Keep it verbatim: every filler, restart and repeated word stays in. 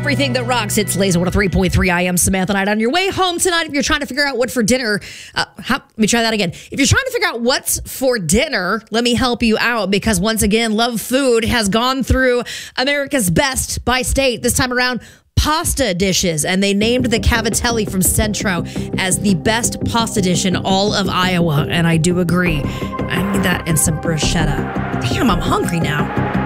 everything that rocks. It's Laser one oh three point three. I am Samantha Knight. On your way home tonight, if you're trying to figure out what for dinner, uh, how, let me try that again. If you're trying to figure out what's for dinner, let me help you out, because once again, Love Food has gone through America's Best by state. This time around, pasta dishes, and they named the Cavatelli from Centro as the best pasta dish in all of Iowa, and I do agree. I need that and some bruschetta. Damn, I'm hungry now.